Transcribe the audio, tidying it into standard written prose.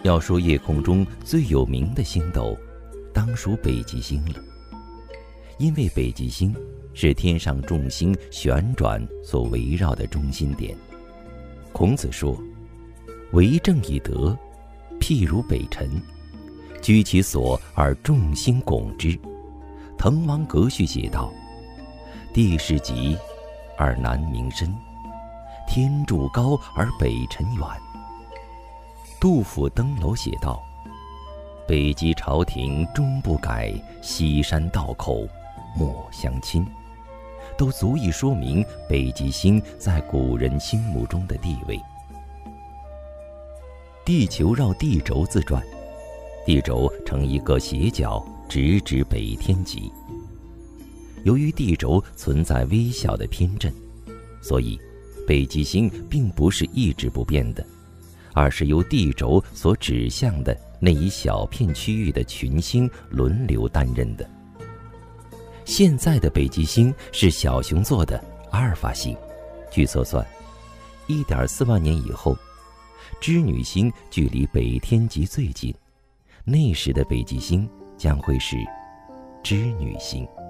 要说夜空中最有名的星斗，当属北极星了。因为北极星是天上众星旋转所围绕的中心点。孔子说：“为政以德，譬如北辰，居其所而众星拱之。”滕王阁序写道：“地势极，而南溟深；天柱高而北辰远。”杜甫登楼写道：“北极朝廷终不改，西山道口莫相侵。”都足以说明北极星在古人心目中的地位。地球绕地轴自转，地轴呈一个斜角，直指北天极。由于地轴存在微小的偏振，所以北极星并不是一直不变的，而是由地轴所指向的那一小片区域的群星轮流担任的。现在的北极星是小熊座的阿尔法星，据测算，1.4万年以后，织女星距离北天极最近，那时的北极星将会是织女星。